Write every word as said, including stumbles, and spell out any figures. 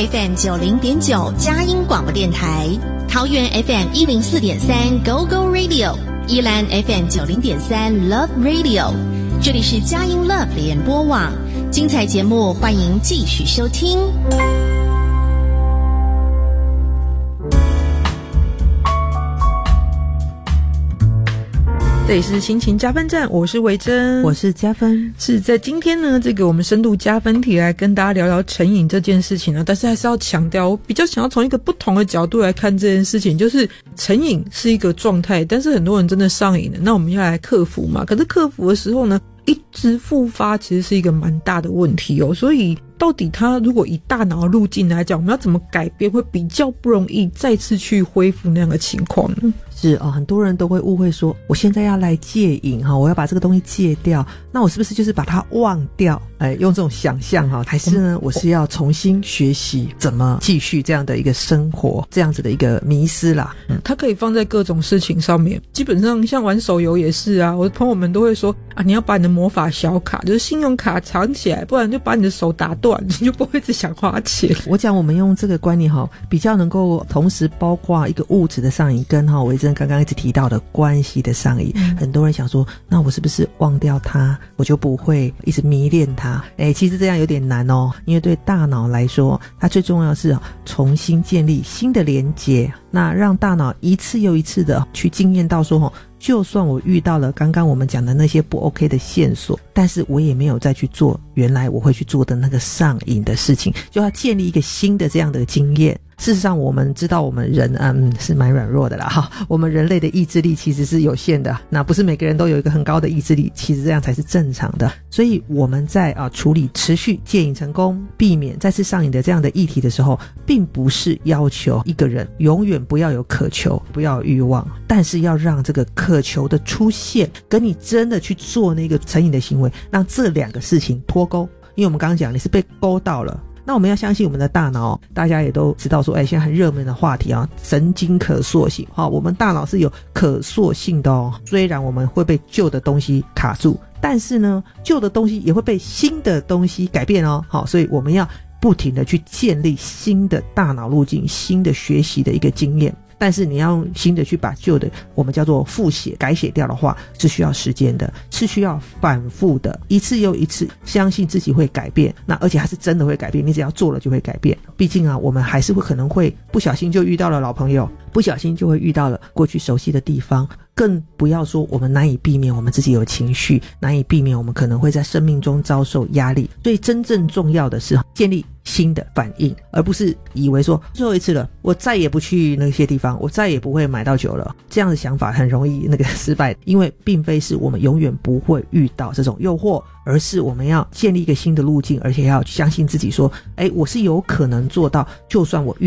F M 九零点九佳音广播电台，桃园 F M 一零四点三 Go Go Radio， 宜兰 F M 九零点三 Love Radio， 这里是佳音 Love 联播网，精彩节目欢迎继续收听。 这里是心情加分站，我是维珍， 我是加分。 是在今天呢，这个我们深度加分题来跟大家聊聊成瘾这件事情呢，但是还是要强调，我比较想要从一个不同的角度来看这件事情，就是成瘾是一个状态，但是很多人真的上瘾了，那我们要来克服嘛？可是克服的时候呢，一直复发其实是一个蛮大的问题哦，所以到底它如果以大脑路径来讲，我们要怎么改变会比较不容易再次去恢复那样的情况呢？ 是哦，很多人都会误会说，我现在要来戒瘾哈，我要把这个东西戒掉，那我是不是就是把它忘掉？哎，用这种想象哈，还是呢，我是要重新学习怎么继续这样的一个生活，这样子的一个迷思啦。 嗯，它可以放在各种事情上面，基本上像玩手游也是啊，我的朋友们都会说啊，你要把你的魔法小卡，就是信用卡藏起来，不然就把你的手打断，你就不会一直想花钱。 我讲我们用这个观念哈，比较能够同时包括一个物质的上瘾，跟哈维珍刚刚一直提到的关系的上瘾。嗯，很多人想说，那我是不是忘掉它，我就不会一直迷恋它？哎，其实这样有点难哦，因为对大脑来说，它最重要的是重新建立新的连结，那让大脑一次又一次的去经验到说，就算我遇到了刚刚我们讲的那些不 OK 的线索，但是我也没有再去做原来我会去做的那个上瘾的事情，就要建立一个新的这样的经验。事实上我们知道我们人嗯是蛮软弱的啦哈，我们人类的意志力其实是有限的，那不是每个人都有一个很高的意志力，其实这样才是正常的。所以我们在啊处理持续戒瘾成功，避免再次上瘾的这样的议题的时候，并不是要求一个人永远不要有渴求，不要有欲望，但是要让这个渴求的出现跟你真的去做那个成瘾的行为，让这两个事情脱钩。因为我们刚刚讲你是被勾到了，那我们要相信我们的大脑，大家也都知道说，哎，现在很热门的话题啊，神经可塑性，好，我们大脑是有可塑性的哦。虽然我们会被旧的东西卡住，但是呢，旧的东西也会被新的东西改变哦。好，所以我们要不停的去建立新的大脑路径，新的学习的一个经验。但是你要用新的去把旧的我们叫做复写改写掉的话，是需要时间的，是需要反复的，一次又一次相信自己会改变，那而且还是真的会改变，你只要做了就会改变。毕竟啊，我们还是会可能会不小心就遇到了老朋友，不小心就会遇到了过去熟悉的地方，更不要说我们难以避免我们自己有情绪，难以避免我们可能会在生命中遭受压力。所以真正重要的是建立新的反应，而不是以为说最后一次了，我再也不去那些地方，我再也不会买到酒了，这样的想法很容易那个失败。因为并非是我们永远不会遇到这种诱惑，而是我们要建立一个新的路径，而且要相信自己说，哎，我是有可能做到，就算我遇